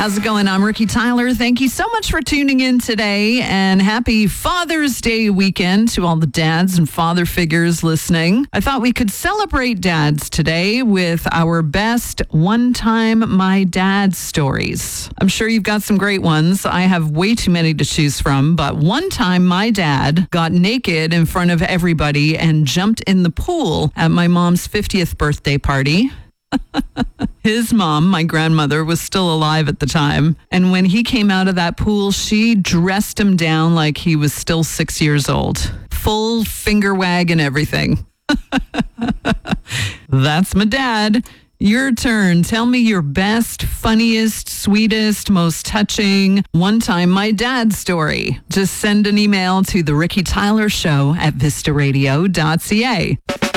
How's it going? I'm Ricky Tyler. Thank you so much for tuning in today, and happy Father's Day weekend to all the dads and father figures listening. I thought we could celebrate dads today with our best one-time my dad stories. I'm sure you've got some great ones. I have way too many to choose from, but one time my dad got naked in front of everybody and jumped in the pool at my mom's 50th birthday party. His mom, my grandmother, was still alive at the time. And when he came out of that pool, she dressed him down like he was still 6 years old. Full finger wag and everything. That's my dad. Your turn. Tell me your best, funniest, sweetest, most touching one-time my dad story. Just send an email to the Ricky Tyler Show at vistaradio.ca.